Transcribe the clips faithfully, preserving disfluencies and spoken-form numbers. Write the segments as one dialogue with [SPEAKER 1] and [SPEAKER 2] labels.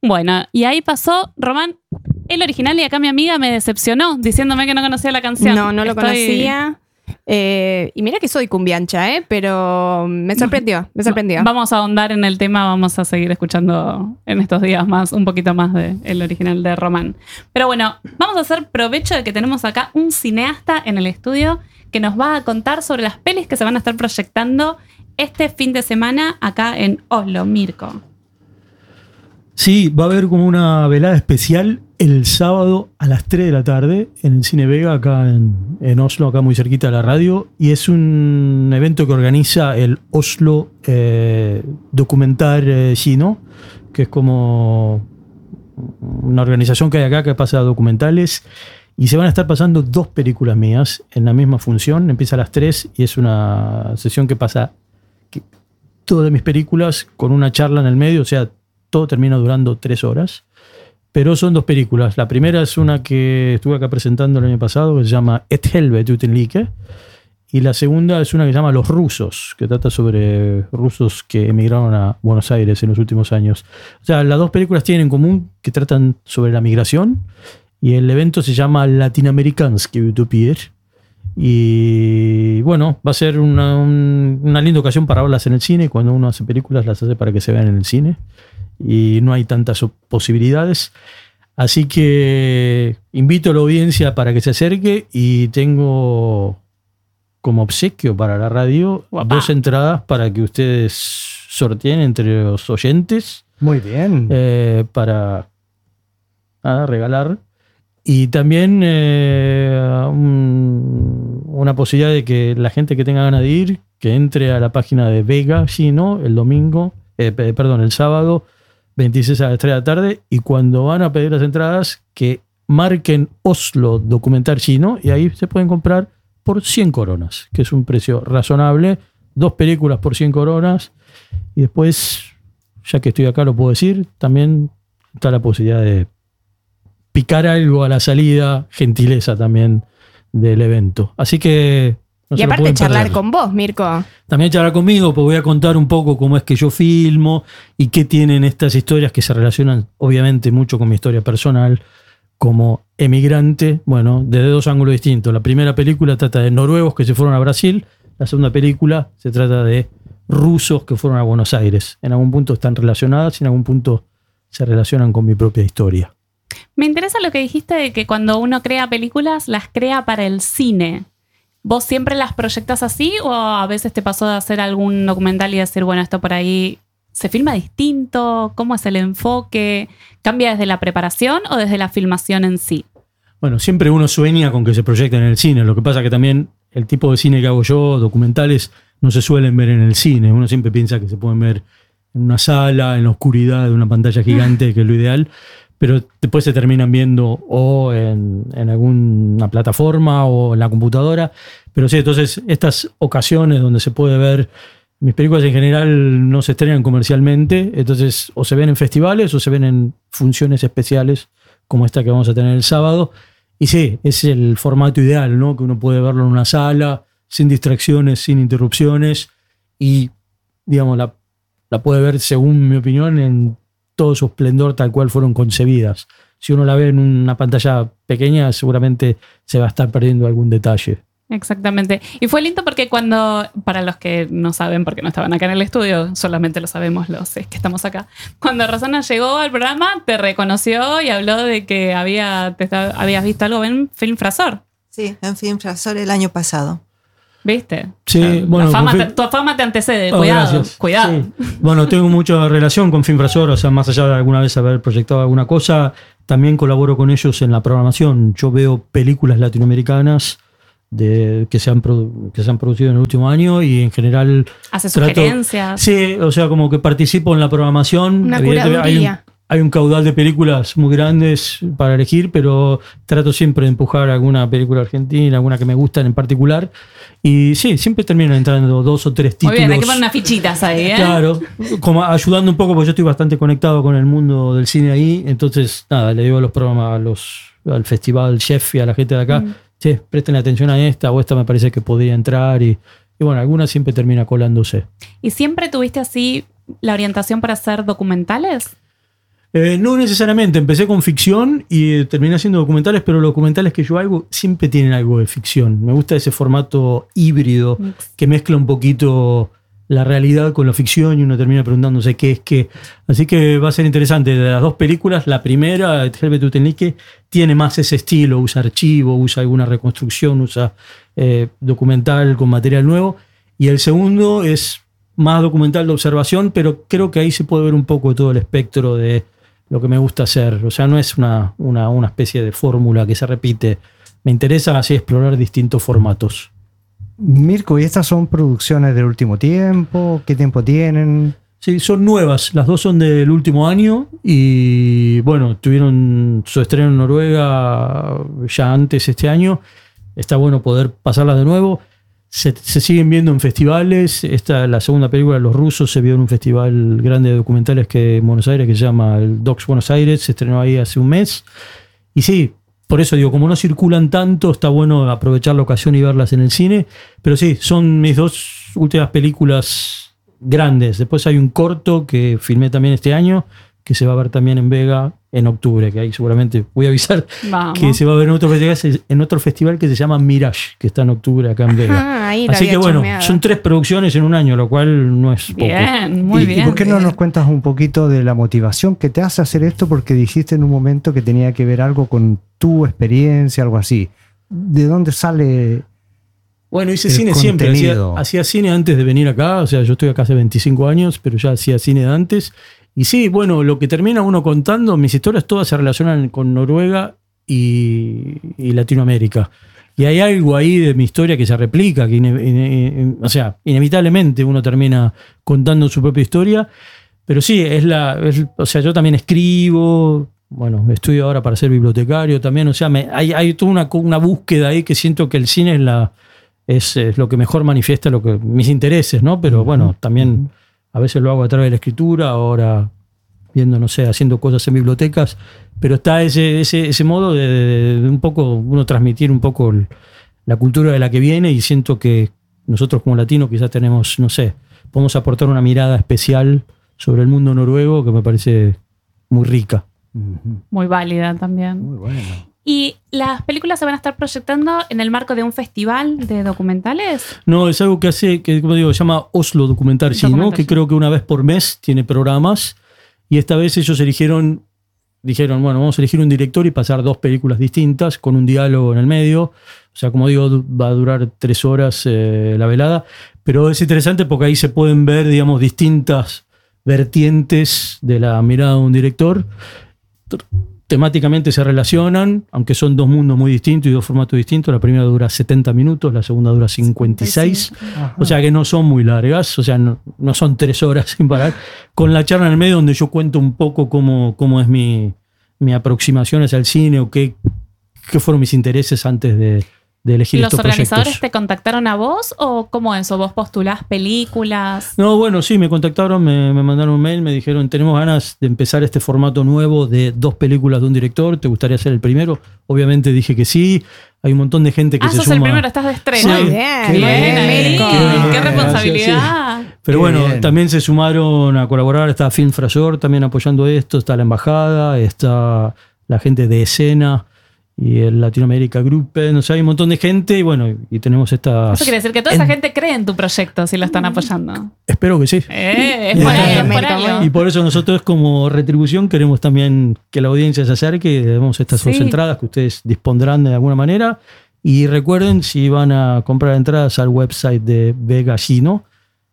[SPEAKER 1] Bueno, y ahí pasó, Román, el original, y acá mi amiga me decepcionó diciéndome que no conocía la canción.
[SPEAKER 2] No, no lo
[SPEAKER 1] Estoy...
[SPEAKER 2] conocía. Eh, y mira que soy cumbiancha, ¿eh? Pero me sorprendió, me sorprendió.
[SPEAKER 1] Vamos a ahondar en el tema, vamos a seguir escuchando en estos días más, un poquito más del original de Román. Pero bueno, vamos a hacer provecho de que tenemos acá un cineasta en el estudio que nos va a contar sobre las pelis que se van a estar proyectando este fin de semana acá en Oslo. Mirko.
[SPEAKER 3] Sí, va a haber como una velada especial el sábado a las tres de la tarde en el Cine Vega, acá en, en Oslo, acá muy cerquita de la radio. Y es un evento que organiza el Oslo eh, Documentar eh, Kino, que es como una organización que hay acá que pasa documentales. Y se van a estar pasando dos películas mías en la misma función. Empieza a las tres y es una sesión que pasa que, todas mis películas con una charla en el medio, o sea, todo termina durando tres horas. Pero son dos películas. La primera es una que estuve acá presentando el año pasado, que se llama Et Helvete uten like. Y la segunda es una que se llama Los Rusos, que trata sobre rusos que emigraron a Buenos Aires en los últimos años. O sea, las dos películas tienen en común que tratan sobre la migración. Y el evento se llama Latinoamerikanske Utopier. Y bueno, va a ser una, un, una linda ocasión para verlas en el cine. Cuando uno hace películas, las hace para que se vean en el cine. Y no hay tantas posibilidades. Así que invito a la audiencia para que se acerque y tengo como obsequio para la radio Guapa. dos entradas para que ustedes sorteen entre los oyentes.
[SPEAKER 4] Muy bien.
[SPEAKER 3] Eh, para nada, regalar. Y también eh, un, una posibilidad de que la gente que tenga ganas de ir, que entre a la página de Vega Kino el domingo, eh, perdón, el sábado veintiséis a las tres de la tarde, y cuando van a pedir las entradas, que marquen Oslo Documentar Kino, y ahí se pueden comprar por cien coronas, que es un precio razonable. Dos películas por cien coronas. Y después, ya que estoy acá lo puedo decir, también está la posibilidad de picar algo a la salida, gentileza también del evento. Así que no
[SPEAKER 2] y aparte charlar
[SPEAKER 3] perder.
[SPEAKER 2] con vos, Mirko.
[SPEAKER 3] También charlar conmigo, porque voy a contar un poco cómo es que yo filmo y qué tienen estas historias que se relacionan obviamente mucho con mi historia personal como emigrante, bueno, desde dos ángulos distintos. La primera película trata de noruegos que se fueron a Brasil, la segunda película se trata de rusos que fueron a Buenos Aires. En algún punto están relacionadas y en algún punto se relacionan con mi propia historia.
[SPEAKER 1] Me interesa lo que dijiste de que cuando uno crea películas, las crea para el cine. ¿Vos siempre las proyectás así o a veces te pasó de hacer algún documental y decir, bueno, esto por ahí se filma distinto? ¿Cómo es el enfoque? ¿Cambia desde la preparación o desde la filmación en sí?
[SPEAKER 3] Bueno, siempre uno sueña con que se proyecten en el cine. Lo que pasa que también el tipo de cine que hago yo, documentales, no se suelen ver en el cine. Uno siempre piensa que se pueden ver en una sala, en la oscuridad de una pantalla gigante, que es lo ideal. Pero después se terminan viendo o en, en alguna plataforma o en la computadora. Pero sí, entonces estas ocasiones donde se puede ver, mis películas en general no se estrenan comercialmente, entonces o se ven en festivales o se ven en funciones especiales como esta que vamos a tener el sábado. Y sí, es el formato ideal, ¿no? Que uno puede verlo en una sala, sin distracciones, sin interrupciones, y digamos, la, la puede ver, según mi opinión, en todo su esplendor tal cual fueron concebidas. Si uno la ve en una pantalla pequeña, seguramente se va a estar perdiendo algún detalle.
[SPEAKER 1] Exactamente. Y fue lindo porque cuando, para los que no saben porque no estaban acá en el estudio, solamente lo sabemos los es que estamos acá, cuando Rosana llegó al programa te reconoció y habló de que había, te, habías visto algo en Filmfrasor.
[SPEAKER 5] Sí, en Filmfrasor el año pasado.
[SPEAKER 1] ¿Viste?
[SPEAKER 3] Sí,
[SPEAKER 1] o sea,
[SPEAKER 3] bueno,
[SPEAKER 1] la fama
[SPEAKER 3] con
[SPEAKER 1] te,
[SPEAKER 3] Film...
[SPEAKER 1] tu fama te antecede,
[SPEAKER 3] oh,
[SPEAKER 1] cuidado,
[SPEAKER 3] gracias.
[SPEAKER 1] cuidado.
[SPEAKER 3] Sí. Bueno, tengo mucha relación con Filmfrasor, o sea, más allá de alguna vez haber proyectado alguna cosa, también colaboro con ellos en la programación. Yo veo películas latinoamericanas de, que, se han produ- que se han producido en el último año y en general...
[SPEAKER 1] ¿Hace
[SPEAKER 3] trato,
[SPEAKER 1] sugerencias?
[SPEAKER 3] Sí, o sea, como que participo en la programación.
[SPEAKER 2] Una
[SPEAKER 3] Evidentemente, hay un, hay un caudal de películas muy grandes para elegir, pero trato siempre de empujar alguna película argentina, alguna que me gustan en particular. Y sí, siempre terminan entrando dos o tres títulos.
[SPEAKER 1] Muy bien, hay que poner unas fichitas ahí, ¿eh?
[SPEAKER 3] Claro, como ayudando un poco, porque yo estoy bastante conectado con el mundo del cine ahí. Entonces, nada, le digo a los programas, a los, al festival chef y a la gente de acá, mm. che, presten atención a esta o esta me parece que podría entrar. Y, y bueno, alguna siempre termina colándose.
[SPEAKER 1] ¿Y siempre tuviste así la orientación para hacer documentales?
[SPEAKER 3] Eh, no necesariamente, empecé con ficción y eh, terminé haciendo documentales, pero los documentales que yo hago siempre tienen algo de ficción. Me gusta ese formato híbrido que mezcla un poquito la realidad con la ficción y uno termina preguntándose qué es qué. Así que va a ser interesante. De las dos películas, la primera, Helvet Utenike, tiene más ese estilo, usa archivo, usa alguna reconstrucción, usa eh, documental con material nuevo. Y el segundo es más documental de observación, pero creo que ahí se puede ver un poco todo el espectro de lo que me gusta hacer. O sea, no es una, una, una especie de fórmula que se repite. Me interesa así explorar distintos formatos.
[SPEAKER 4] Mirko, ¿y estas son producciones del último tiempo? ¿Qué tiempo tienen?
[SPEAKER 3] Sí, son nuevas. Las dos son del último año y, bueno, tuvieron su estreno en Noruega ya antes este año. Está bueno poder pasarlas de nuevo. Se, se siguen viendo en festivales. Esta, la segunda película de los rusos se vio en un festival grande de documentales que en Buenos Aires que se llama el Docs Buenos Aires. Se estrenó ahí hace un mes. Y sí, por eso digo, como no circulan tanto, está bueno aprovechar la ocasión y verlas en el cine. Pero sí, son mis dos últimas películas grandes. Después hay un corto que filmé también este año, que se va a ver también en Vega en octubre, que ahí seguramente voy a avisar. Vamos. Que se va a ver en otro festival, en otro festival que se llama Mirage, que está en octubre acá en Vega.
[SPEAKER 2] Ah, ahí
[SPEAKER 3] Así que bueno, chusmeado. Son tres producciones en un año, lo cual no es poco.
[SPEAKER 1] Bien, muy
[SPEAKER 4] ¿Y,
[SPEAKER 1] bien.
[SPEAKER 4] ¿Y por qué no
[SPEAKER 1] bien.
[SPEAKER 4] nos cuentas un poquito de la motivación que te hace hacer esto? Porque dijiste en un momento que tenía que ver algo con tu experiencia, algo así. ¿De dónde sale?
[SPEAKER 3] Bueno, hice
[SPEAKER 4] el
[SPEAKER 3] cine siempre. Hacía,
[SPEAKER 4] contenido?
[SPEAKER 3] hacía cine antes de venir acá. O sea, yo estoy acá hace veinticinco años, pero ya hacía cine de antes. Y sí, bueno, lo que termina uno contando, mis historias todas se relacionan con Noruega y, y Latinoamérica. Y hay algo ahí de mi historia que se replica, que ine, ine, o sea, inevitablemente uno termina contando su propia historia. Pero sí, es la, es, o sea, yo también escribo, bueno, estudio ahora para ser bibliotecario también. O sea, me, hay, hay toda una, una búsqueda ahí que siento que el cine es, la, es, es lo que mejor manifiesta lo que, mis intereses, ¿no? Pero bueno, también a veces lo hago a través de la escritura, ahora viendo, no sé, haciendo cosas en bibliotecas, pero está ese, ese, ese modo de, de, de un poco, uno transmitir un poco el, la cultura de la que viene, y siento que nosotros como latinos quizás tenemos, no sé, podemos aportar una mirada especial sobre el mundo noruego que me parece muy rica.
[SPEAKER 1] Muy válida también.
[SPEAKER 4] Muy bueno.
[SPEAKER 1] ¿Y las películas se van a estar proyectando en el marco de un festival de documentales?
[SPEAKER 3] No, es algo que hace, que como digo, se llama Oslo Documentar Kino, que creo que una vez por mes tiene programas, y esta vez ellos eligieron, dijeron, bueno, vamos a elegir un director y pasar dos películas distintas con un diálogo en el medio. O sea, como digo, va a durar tres horas eh, la velada, pero es interesante porque ahí se pueden ver, digamos, distintas vertientes de la mirada de un director. Temáticamente se relacionan, aunque son dos mundos muy distintos y dos formatos distintos. La primera dura setenta minutos, la segunda dura cincuenta y seis.
[SPEAKER 4] Ajá.
[SPEAKER 3] O sea que no son muy largas, o sea, no, no son tres horas sin parar. Con la charla en el medio donde yo cuento un poco cómo, cómo es mi, mi aproximación hacia el cine o qué, qué fueron mis intereses antes de, de elegir
[SPEAKER 1] ¿Los
[SPEAKER 3] estos
[SPEAKER 1] organizadores
[SPEAKER 3] proyectos.
[SPEAKER 1] te contactaron a vos o cómo es? ¿O vos postulás películas?
[SPEAKER 3] No, bueno, sí, me contactaron, me, me mandaron un mail, me dijeron, tenemos ganas de empezar este formato nuevo de dos películas de un director, ¿te gustaría ser el primero? Obviamente dije que sí. Hay un montón de gente que
[SPEAKER 1] ah,
[SPEAKER 3] se
[SPEAKER 1] sos
[SPEAKER 3] suma.
[SPEAKER 1] el primero, estás de estreno.
[SPEAKER 3] Sí.
[SPEAKER 2] Muy bien,
[SPEAKER 4] Qué
[SPEAKER 2] bien,
[SPEAKER 4] bien,
[SPEAKER 2] Mirko.
[SPEAKER 4] qué bien.
[SPEAKER 1] ¡Qué responsabilidad!
[SPEAKER 3] Pero
[SPEAKER 4] Qué
[SPEAKER 3] bueno,
[SPEAKER 4] bien.
[SPEAKER 3] también se sumaron a colaborar, está Film Frasor también apoyando esto, está la embajada, está la gente de Escena y el Latinoamérica Group, no sé, hay un montón de gente y bueno, y tenemos estas...
[SPEAKER 1] Eso quiere decir que toda esa gente cree en tu proyecto si lo están apoyando.
[SPEAKER 3] Espero que sí.
[SPEAKER 1] Eh, es
[SPEAKER 3] Y
[SPEAKER 1] por
[SPEAKER 3] está-
[SPEAKER 1] ahí, es por
[SPEAKER 2] América,
[SPEAKER 1] ahí.
[SPEAKER 3] Y por eso nosotros como retribución queremos también que la audiencia se acerque y demos estas dos
[SPEAKER 1] Sí.
[SPEAKER 3] entradas que ustedes dispondrán de alguna manera. Y recuerden, si van a comprar entradas al website de Vega Kino,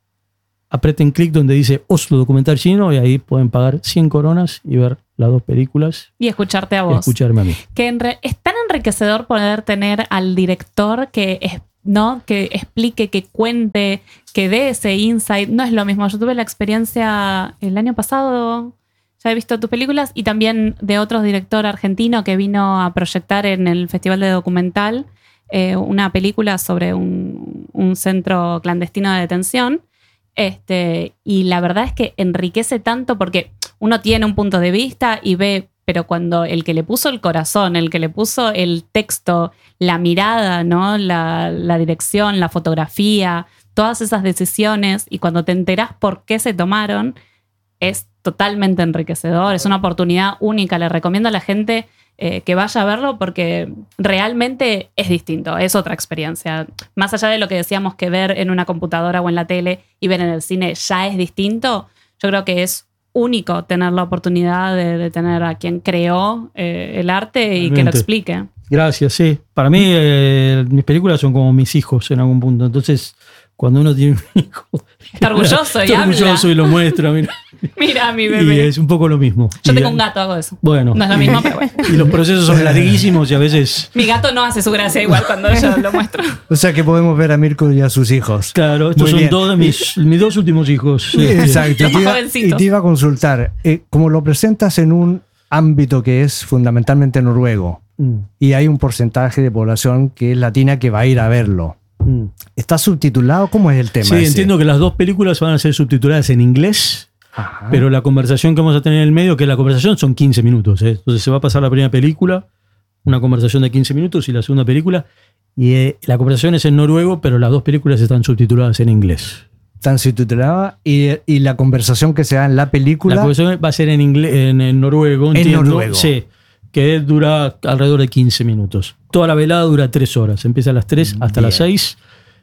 [SPEAKER 3] aprieten clic donde dice Oslo Documentar Kino y ahí pueden pagar cien coronas y ver las dos películas
[SPEAKER 1] Y escucharte a
[SPEAKER 3] y
[SPEAKER 1] vos.
[SPEAKER 3] escucharme a mí.
[SPEAKER 1] Que enre- es tan enriquecedor poder tener al director que, es, ¿no? que explique, que cuente, que dé ese insight. No es lo mismo. Yo tuve la experiencia el año pasado, ya he visto tus películas, y también de otro director argentino que vino a proyectar en el Festival de Documental eh, una película sobre un, un centro clandestino de detención. Este, y la verdad es que enriquece tanto porque uno tiene un punto de vista y ve, pero cuando el que le puso el corazón, el que le puso el texto, la mirada, ¿no? la, la dirección, la fotografía, todas esas decisiones, y cuando te enterás por qué se tomaron, es totalmente enriquecedor, es una oportunidad única. Le recomiendo a la gente eh, que vaya a verlo porque realmente es distinto, es otra experiencia. Más allá de lo que decíamos que ver en una computadora o en la tele y ver en el cine ya es distinto, yo creo que es único tener la oportunidad de, de tener a quien creó eh, el arte y
[SPEAKER 3] Realmente.
[SPEAKER 1] que lo explique.
[SPEAKER 3] Gracias, sí. Para mí, eh, mis películas son como mis hijos en algún punto. Entonces, cuando uno tiene un hijo...
[SPEAKER 1] Está orgulloso y
[SPEAKER 3] está orgulloso
[SPEAKER 1] habla.
[SPEAKER 3] y lo muestra. Mira.
[SPEAKER 1] Mira, mi
[SPEAKER 3] Y
[SPEAKER 1] bebé.
[SPEAKER 3] es un poco lo mismo.
[SPEAKER 1] Yo
[SPEAKER 3] Y,
[SPEAKER 1] tengo un gato, hago eso.
[SPEAKER 3] Bueno.
[SPEAKER 1] No es lo mismo, pero bueno.
[SPEAKER 3] Y los procesos son larguísimos y a veces...
[SPEAKER 1] Mi gato no hace su gracia igual cuando yo lo muestro.
[SPEAKER 4] O sea que podemos ver a Mirko y a sus hijos.
[SPEAKER 3] Claro, estos
[SPEAKER 4] Muy
[SPEAKER 3] son
[SPEAKER 4] bien.
[SPEAKER 3] dos de mis, mis dos últimos hijos.
[SPEAKER 4] Sí,
[SPEAKER 3] Este,
[SPEAKER 4] exacto.
[SPEAKER 1] Los
[SPEAKER 4] Y te, iba,
[SPEAKER 1] jovencitos.
[SPEAKER 4] y te iba a consultar, eh, como lo presentas en un ámbito que es fundamentalmente noruego
[SPEAKER 3] mm,
[SPEAKER 4] y hay un porcentaje de población que es latina que va a ir a verlo,
[SPEAKER 3] mm.
[SPEAKER 4] ¿está subtitulado? ¿Cómo es el tema?
[SPEAKER 3] Sí,
[SPEAKER 4] ese?
[SPEAKER 3] entiendo que las dos películas van a ser subtituladas en inglés.
[SPEAKER 4] Ajá.
[SPEAKER 3] Pero la conversación que vamos a tener en el medio, que la conversación son quince minutos. ¿eh? Entonces se va a pasar la primera película, una conversación de quince minutos, y la segunda película. Y eh, la conversación es en noruego, pero las dos películas están subtituladas en inglés.
[SPEAKER 4] Están subtituladas y, y la conversación que se da en la película.
[SPEAKER 3] La conversación va a ser en, inglés, en, en noruego,
[SPEAKER 4] En
[SPEAKER 3] entiendo.
[SPEAKER 4] noruego.
[SPEAKER 3] Sí, que dura alrededor de quince minutos. Toda la velada dura tres horas. Empieza a las tres hasta
[SPEAKER 4] Bien.
[SPEAKER 3] las seis.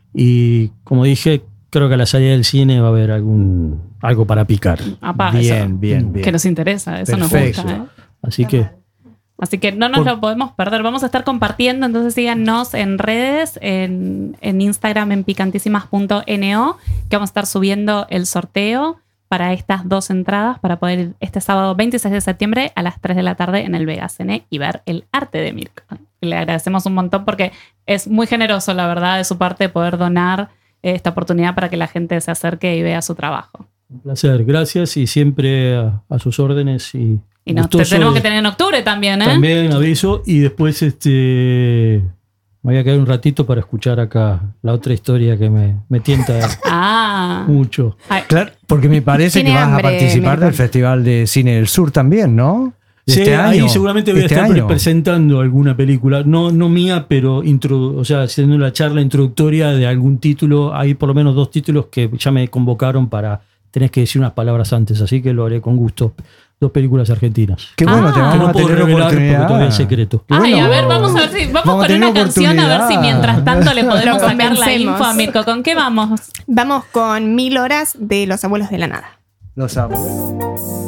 [SPEAKER 3] Y como dije, creo que a la salida del cine va a haber algún algo para picar.
[SPEAKER 1] Apá,
[SPEAKER 4] bien,
[SPEAKER 1] eso,
[SPEAKER 4] bien, bien.
[SPEAKER 1] que nos interesa, eso
[SPEAKER 4] Perfecto.
[SPEAKER 1] nos gusta. ¿eh?
[SPEAKER 3] Así que...
[SPEAKER 1] Así que no nos
[SPEAKER 3] Por-
[SPEAKER 1] lo podemos perder. Vamos a estar compartiendo, entonces síganos en redes, en, en Instagram en picantísimas punto no, que vamos a estar subiendo el sorteo para estas dos entradas para poder ir este sábado veintiséis de septiembre a las tres de la tarde en el Vega Cine y ver el arte de Mirko. Le agradecemos un montón porque es muy generoso, la verdad, de su parte poder donar esta oportunidad para que la gente se acerque y vea su trabajo.
[SPEAKER 3] Un placer, gracias y siempre a, a sus órdenes. Y,
[SPEAKER 1] Y nos te
[SPEAKER 3] gustoso
[SPEAKER 1] tenemos
[SPEAKER 3] de-
[SPEAKER 1] que tener en octubre también, ¿eh?
[SPEAKER 3] También aviso y después este me voy a quedar un ratito para escuchar acá la otra historia que me, me tienta
[SPEAKER 1] Ah.
[SPEAKER 3] mucho.
[SPEAKER 1] Ay,
[SPEAKER 4] Claro, porque me parece que
[SPEAKER 2] Tiene
[SPEAKER 4] vas
[SPEAKER 2] hambre,
[SPEAKER 4] a participar
[SPEAKER 2] Mirko.
[SPEAKER 4] del Festival de Cine del Sur también, ¿no? De
[SPEAKER 3] Sí,
[SPEAKER 4] este
[SPEAKER 3] ahí
[SPEAKER 4] año.
[SPEAKER 3] seguramente voy a
[SPEAKER 4] Este
[SPEAKER 3] estar pre-
[SPEAKER 4] año.
[SPEAKER 3] presentando alguna película, no, no mía, pero introdu- o sea, haciendo la charla introductoria de algún título. Hay por lo menos dos títulos que ya me convocaron para, tenés que decir unas palabras antes, así que lo haré con gusto. Dos películas argentinas.
[SPEAKER 4] Qué bueno,
[SPEAKER 1] Ah.
[SPEAKER 4] te
[SPEAKER 3] Que
[SPEAKER 4] vamos
[SPEAKER 3] no
[SPEAKER 4] a
[SPEAKER 3] puedo
[SPEAKER 4] tener
[SPEAKER 3] revelar porque
[SPEAKER 4] oportunidad.
[SPEAKER 3] todavía es secreto.
[SPEAKER 4] Qué
[SPEAKER 1] Ay,
[SPEAKER 4] bueno.
[SPEAKER 1] a ver, vamos a ver si vamos,
[SPEAKER 4] Vamos a
[SPEAKER 1] con
[SPEAKER 4] tener
[SPEAKER 1] una canción a ver si
[SPEAKER 4] oportunidad.
[SPEAKER 1] mientras tanto le podemos
[SPEAKER 2] Lo
[SPEAKER 1] sacar la
[SPEAKER 2] convencemos.
[SPEAKER 1] info a Mirko. ¿Con qué vamos?
[SPEAKER 2] Vamos con Mil horas de Los abuelos de la nada.
[SPEAKER 4] Los amo.